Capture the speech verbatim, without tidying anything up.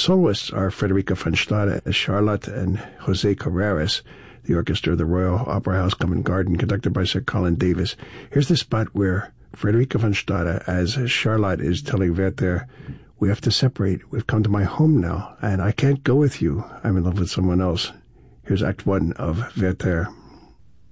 soloists are Frederica von Stade as Charlotte and Jose Carreras. The orchestra of the Royal Opera House Covent Garden, conducted by Sir Colin Davis. Here's the spot where Frederica von Stade as Charlotte is telling Werther, we have to separate. We've come to my home now, and I can't go with you. I'm in love with someone else. Here's Act One of Werther.